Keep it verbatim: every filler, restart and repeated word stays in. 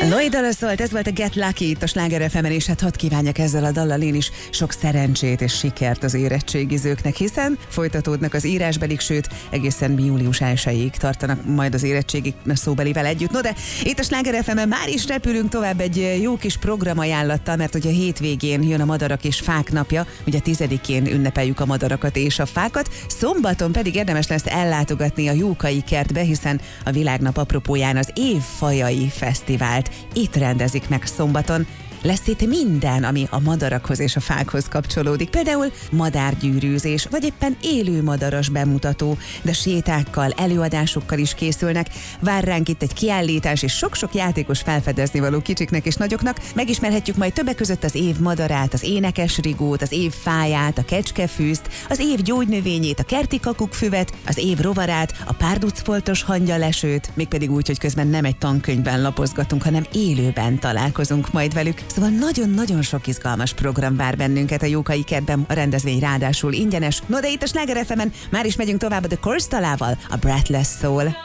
Lloyd-dal szólt, ez volt a Get Lucky itt a Sláger ef emen, és hát hadd kívánjak ezzel a dallal én is sok szerencsét és sikert az érettségizőknek, hiszen folytatódnak az írásbelik, sőt egészen július elsejéig tartanak majd az érettségik szóbelivel együtt. No de itt a Sláger ef emen már is repülünk tovább egy jó kis programajánlattal, mert ugye a hétvégén jön a Madarak és Fák napja, ugye tizedikén ünnepeljük a madarakat és a fákat, szombaton pedig érdemes lesz ellátogatni a Jókai kertbe, hiszen a világnap apropóján az Évfajai Fesztivált itt rendezik meg szombaton. Lesz itt minden, ami a madarakhoz és a fákhoz kapcsolódik, például madárgyűrűzés, vagy éppen élő madaras bemutató, de sétákkal, előadásokkal is készülnek. Vár ránk itt egy kiállítás, és sok-sok játékos felfedezni való kicsiknek és nagyoknak. Megismerhetjük majd többek között az év madarát, az énekesrigót, az év fáját, a kecskefűzt, az év gyógynövényét, a kerti kakukfüvet, az év rovarát, a párducfoltos hangyalesőt, mégpedig úgy, hogy közben nem egy tankönyvben lapozgatunk, hanem élőben találkozunk majd velük. Szóval nagyon-nagyon sok izgalmas program vár bennünket a Jókai kertben, a rendezvény ráadásul ingyenes. No de itt a Sláger ef emen már is megyünk tovább a The Course dalával, a Breathless Soul.